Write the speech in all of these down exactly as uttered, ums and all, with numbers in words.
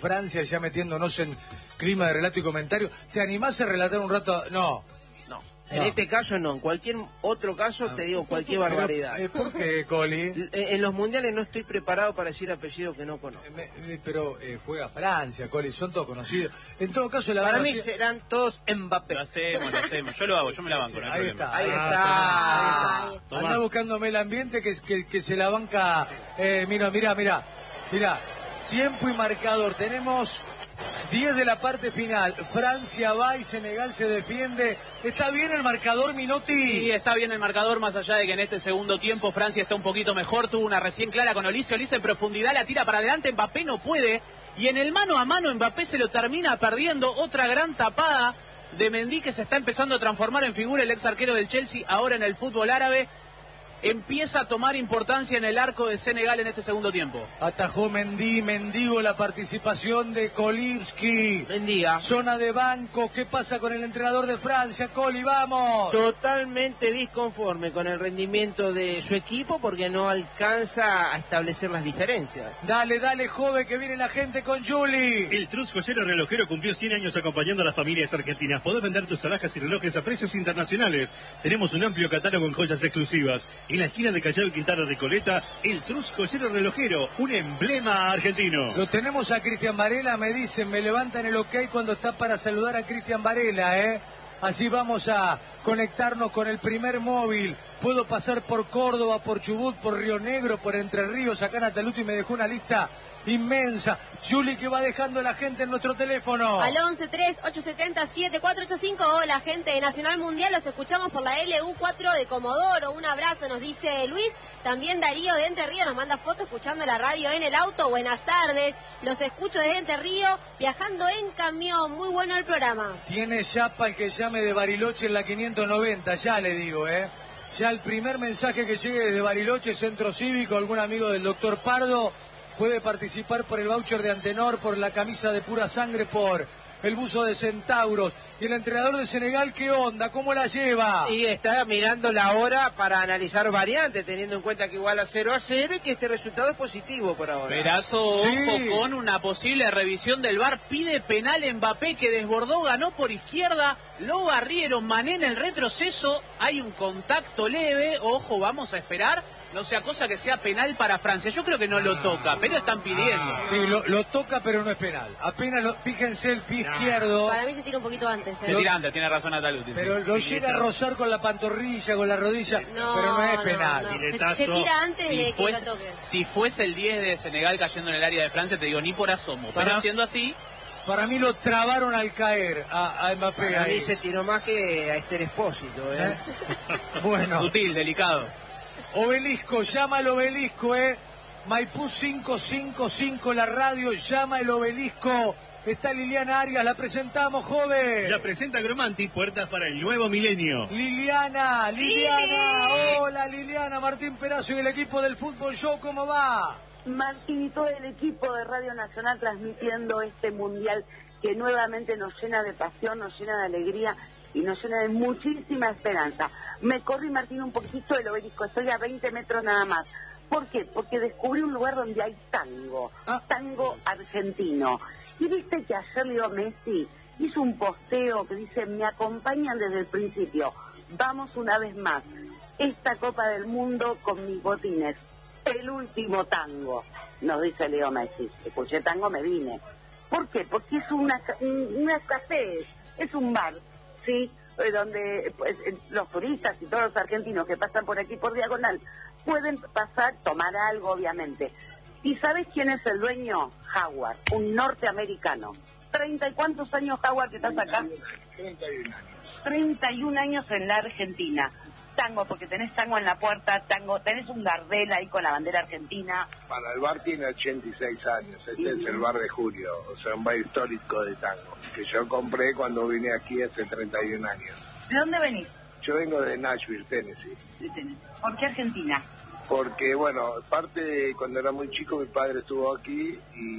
Francia, ya metiéndonos en clima de relato y comentario. ¿Te animás a relatar un rato? No. No. En No. este caso no, en cualquier otro caso te digo cualquier barbaridad. Pero, ¿Por qué, Coli? En los mundiales no estoy preparado para decir apellidos que no conozco. Me, pero eh, juega Francia, Coli, son todos conocidos. En todo caso, la Para verdad, mí serán todos Mbappé. Lo hacemos, lo hacemos. Yo lo hago, yo me la banco, no hay ahí problema. está, Ahí ah, está. ahí está. Anda buscándome el ambiente que, que, que se la banca. Eh, mira, mira, mira, mira. Tiempo y marcador. Tenemos diez de la parte final. Francia va y Senegal se defiende. ¿Está bien el marcador, Minotti? Sí, está bien el marcador, más allá de que en este segundo tiempo Francia está un poquito mejor. Tuvo una recién clara con Olise. Olise en profundidad la tira para adelante. Mbappé no puede. Y en el mano a mano Mbappé se lo termina perdiendo. Otra gran tapada de Mendy, que se está empezando a transformar en figura, el ex arquero del Chelsea, ahora en el fútbol árabe. Empieza a tomar importancia en el arco de Senegal en este segundo tiempo. Atajó Mendy, Mendigo la participación de Kolibski. Mendiga. Zona de banco, ¿qué pasa con el entrenador de Francia? Coli, vamos. Totalmente disconforme con el rendimiento de su equipo porque no alcanza a establecer las diferencias. Dale, dale, joven, que viene la gente con Juli. El Trus Joyero Relojero cumplió cien años acompañando a las familias argentinas. Podés vender tus alhajas y relojes a precios internacionales. Tenemos un amplio catálogo en joyas exclusivas. En la esquina de Callao y Quintana Recoleta, el Trus Joyero Relojero, un emblema argentino. Lo tenemos a Cristian Varela, me dicen, me levantan el ok cuando está para saludar a Cristian Varela, ¿eh? Así vamos a conectarnos con el primer móvil. Puedo pasar por Córdoba, por Chubut, por Río Negro, por Entre Ríos. Acá Nataluti me dejó una lista inmensa. Juli, que va dejando la gente en nuestro teléfono. Al once tres ocho siete cero siete cuatro ocho cinco. Hola, gente de Nacional Mundial. Los escuchamos por la L U cuatro de Comodoro. Un abrazo, nos dice Luis. También Darío de Entre Ríos nos manda fotos escuchando la radio en el auto. Buenas tardes. Los escucho desde Entre Ríos, viajando en camión. Muy bueno el programa. Tiene chapa el que llame de Bariloche en la quinientos noventa, ya le digo, ¿eh? Ya el primer mensaje que llegue desde Bariloche, Centro Cívico, algún amigo del doctor Pardo, puede participar por el voucher de Antenor, por la camisa de pura sangre, por el buzo de Centauros. Y el entrenador de Senegal, ¿qué onda? ¿Cómo la lleva? Y está mirando la hora para analizar variantes, teniendo en cuenta que igual a cero a cero y que este resultado es positivo por ahora. Perazo, Sí. ojo con una posible revisión del V A R. Pide penal Mbappé, que desbordó, ganó por izquierda. Lo barrieron, Mané en el retroceso. Hay un contacto leve. Ojo, vamos a esperar. No sea cosa que sea penal para Francia. Yo creo que no lo toca, pero están pidiendo. Sí, lo, lo toca, pero no es penal. Apenas, lo, fíjense el pie izquierdo, Para mí se tira un poquito antes. ¿eh? Se tira antes, tiene razón Nataluti. pero lo llega a rozar con la pantorrilla, con la rodilla, No, pero no es no, penal. no. Se, Piletazo. se tira antes Si de que fuese, lo toque. si fuese el diez de Senegal cayendo en el área de Francia, te digo, ni por asomo. Para- Pero siendo así, Para mí lo trabaron al caer a, a Mbappé. Para mí ahí. se tiró más que a Esther Espósito, ¿eh? ¿Eh? Bueno, sutil, delicado. Obelisco, llama al Obelisco, ¿eh? Maipú cinco cinco cinco, la radio, llama el Obelisco. Está Liliana Arias, la presentamos, joven. La presenta Gromanti, puertas para el nuevo milenio. Liliana, Liliana, hola Liliana, Martín Perazo y el equipo del Fútbol Show, ¿cómo va? Martín y todo el equipo de Radio Nacional transmitiendo este mundial que nuevamente nos llena de pasión, nos llena de alegría y nos llena de muchísima esperanza. Me corrí, Martín, un poquito del Obelisco, estoy a veinte metros nada más. ¿Por qué? Porque descubrí un lugar donde hay tango, Ah. tango argentino. Y viste que ayer Leo Messi hizo un posteo que dice, me acompañan desde el principio, vamos una vez más, esta Copa del Mundo con mis botines, el último tango, nos dice Leo Messi. Escuché tango, me vine. ¿Por qué? Porque es una, una café, es un bar, ¿sí? Eh, donde pues, eh, los turistas y todos los argentinos que pasan por aquí por diagonal pueden pasar, tomar algo, obviamente. ¿Y sabes quién es el dueño? Howard, un norteamericano. ¿Treinta y cuántos años, Howard, que estás acá? treinta y un años. treinta y un años en la Argentina. Tango, porque tenés tango en la puerta, tango, tenés un Gardel ahí con la bandera argentina. Para el bar tiene ochenta y seis años, este es el bar de Julio, o sea, un bar histórico de tango, que yo compré cuando vine aquí hace treinta y un años. ¿De dónde venís? Yo vengo de Nashville, Tennessee, ¿Por qué Argentina? porque bueno, parte de cuando era muy chico mi padre estuvo aquí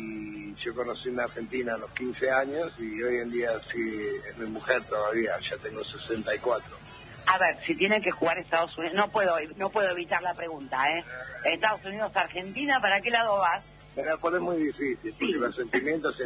y yo conocí una Argentina a los quince años y hoy en día sí es mi mujer todavía, ya tengo sesenta y cuatro. A ver, si tienen que jugar Estados Unidos, no puedo no puedo evitar la pregunta, ¿eh? Estados Unidos, Argentina, ¿para qué lado vas? Me la pones muy difícil, porque Sí. los sentimientos